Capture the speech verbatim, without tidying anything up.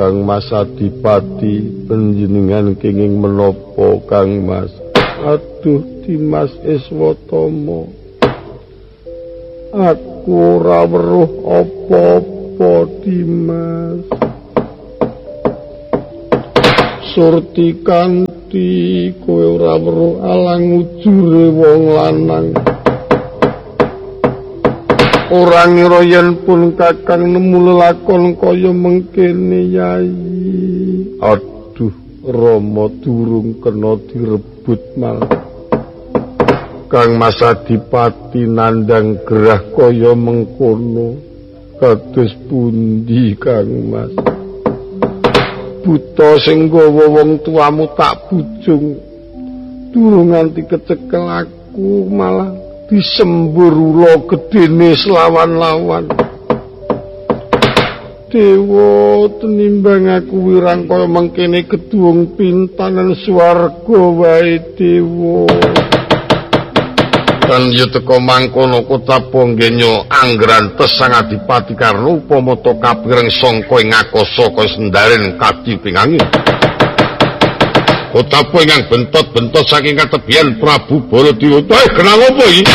Kang Mas Adipati, panjenengan kenging menapa Kang Mas? Aduh Dimas Iswatama, aku ora weruh apa-apa Dimas. Surti kanthi kowe ora weruh alang ujure wong lanang. Ora ngira yen pun Kakang nemu lelakon kaya mengkene Yai. Aduh, Rama durung kena direbut malah. Kang Mas Adipati nandang gerah kaya mengkono. Kados pundi Kang Mas? Buta sing nggawa wong tuamu tak bujung. Durung nganti kecekel aku malah disembur ula gedene selawan-lawan. Dewa tenimbang aku wirang kaya mengkene gedung pintanan swarga wae Dewa. Dan ya teka mangkono kota Ponggenya anggrantes Sang Adipati karena upama to kapireng sangka ing akasa kaya sendaren kadi pingangin. Kota ingkang bentot-bentot saking katebian Prabu Baladewa. Eh, kenapa apa iki?